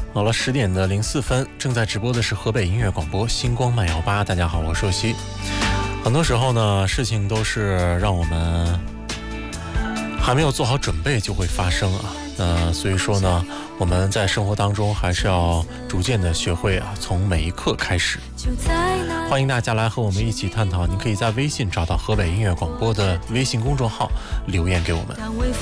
好了，10点04分，正在直播的是河北音乐广播星光慢摇吧。大家好，我是硕熙。很多时候呢，事情都是让我们还没有做好准备就会发生啊。所以说呢，我们在生活当中还是要逐渐的学会从每一刻开始。欢迎大家来和我们一起探讨，您可以在微信找到河北音乐广播的微信公众号留言给我们。